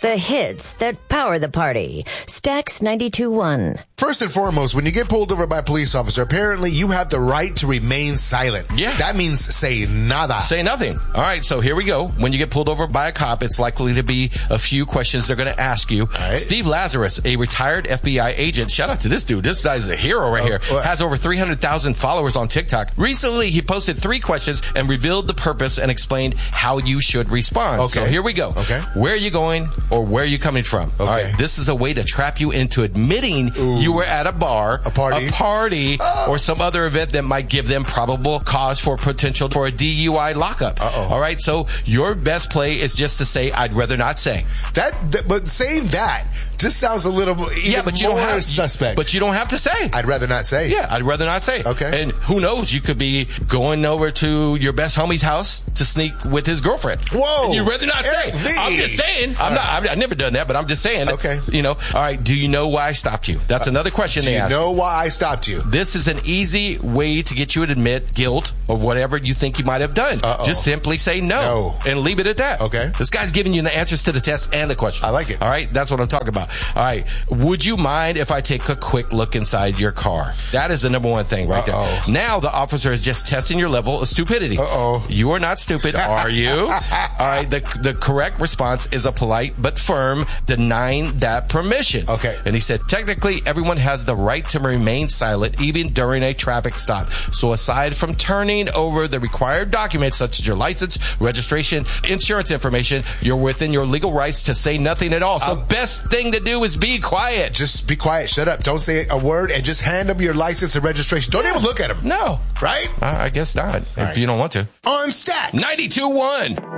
The hits that power the party. Stax 92.1. First and foremost, when you get pulled over by a police officer, apparently you have the right to remain silent. Yeah. That means say nada. Say nothing. All right, so here we go. When you get pulled over by a cop, it's likely to be a few questions they're going to ask you. Right. Steve Lazarus, a retired FBI agent, shout out to this dude. This guy's a hero right here. What? Has over 300,000 followers on TikTok. Recently, he posted 3 questions and revealed the purpose and explained how you should respond. Okay. So here we go. Okay. Where are you going or where are you coming from? Okay. All right, this is a way to trap you into admitting you were at a bar, A party, or some other event that might give them probable cause for potential for a DUI lockup. All right, so your best play is just to say, I'd rather not say. But saying that just sounds a little But you don't have suspect. But you don't have to say. I'd rather not say. Yeah, I'd rather not say. Okay. And who knows? You could be going over to your best homie's house to sneak with his girlfriend. Whoa. And you'd rather not say. Eric V. I'm just saying. I've never done that, but I'm just saying. Okay. All right. Do you know why I stopped you? That's another question they ask. Do you know why I stopped you? This is an easy way to get you to admit guilt or whatever you think you might have done. Just simply say no and leave it at that. Okay. This guy's giving you the answers to the test and the question. I like it. All right. That's what I'm talking about. All right. Would you mind if I take a quick look inside your car? That is the number one thing right there. Now the officer is just testing your level of stupidity. You are not stupid, are you? All right. The correct response is a polite but firm denying that permission. Okay. And he said, technically, everyone has the right to remain silent even during a traffic stop. So aside from turning over the required documents such as your license, registration, insurance information, you're within your legal rights to say nothing at all. So best thing to do is be quiet. Just be quiet. Shut up. Don't say a word and just hand them your license and registration. Don't even look at them. No. Right? I guess not. If you don't want to. On Stax 92.1.